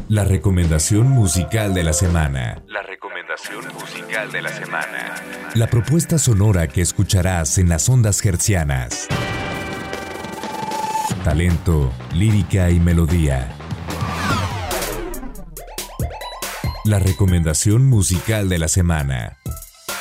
La recomendación musical de la semana. La recomendación musical de la semana. La propuesta sonora que escucharás en las ondas hertzianas. Talento, lírica y melodía. La recomendación musical de la semana.